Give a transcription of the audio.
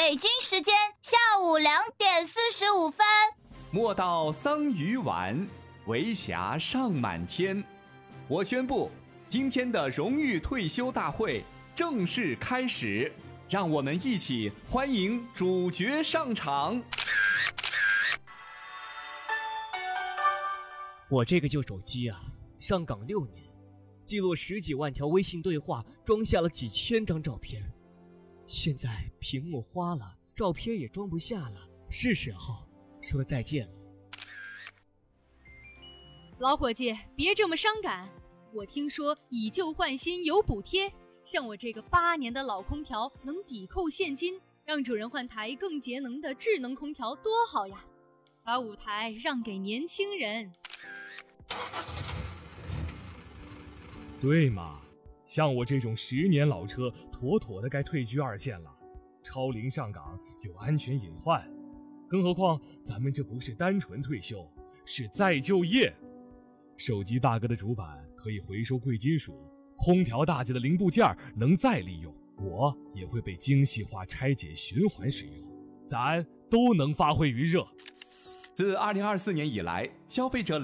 北京时间下午2:45。 莫道桑榆晚，为霞尚满天。我宣布，今天的荣誉退休大会正式开始，让我们一起欢迎主角上场。 我这个旧手机啊，上岗6年，记录10几万条微信对话，装下了几千张照片。现在屏幕花了，照片也装不下了，是时候说再见了。 老伙计，别这么伤感。我听说以旧换新有补贴，像我这个8年的老空调能抵扣现金，让主人换台更节能的智能空调多好呀！把舞台让给年轻人。 对嘛，像我这种10年老车，妥妥的该退居2线了。超龄上岗有安全隐患，更何况咱们这不是单纯退休，是再就业。手机大哥的主板可以回收贵金属，空调大姐的零部件能再利用，我也会被精细化拆解循环使用，咱都能发挥余热。 自2024年以来，消费者